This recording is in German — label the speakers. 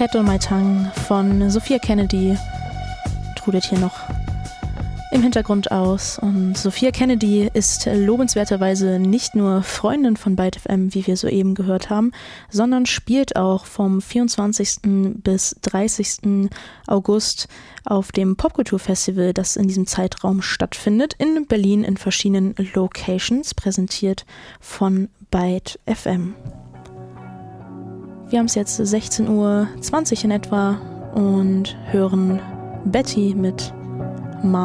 Speaker 1: Head on My Tongue von Sophia Kennedy trudelt hier noch im Hintergrund aus. Und Sophia Kennedy ist lobenswerterweise nicht nur Freundin von Byte FM, wie wir soeben gehört haben, sondern spielt auch vom 24. bis 30. August auf dem Popkulturfestival, das in diesem Zeitraum stattfindet, in Berlin in verschiedenen Locations, präsentiert von Byte FM. Wir haben es jetzt 16:20 Uhr in etwa und hören Betty mit